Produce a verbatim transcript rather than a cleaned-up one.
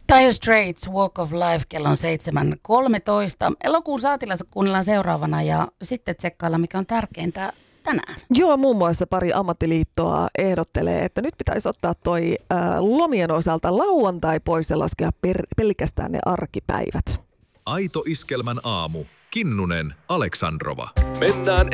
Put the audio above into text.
Dire Straits, Walk of Life, kello on seitsemän kolmetoista. Elokuun saatilassa kuunnellaan seuraavana ja sitten tsekkaillaan, mikä on tärkeintä tänään. Joo, muun muassa pari ammattiliittoa ehdottelee, että nyt pitäisi ottaa toi ää, lomien osalta lauantai pois ja laskea per, pelkästään ne arkipäivät. Aito Iskelmän aamu. Kinnunen, Aleksandrova. Mennään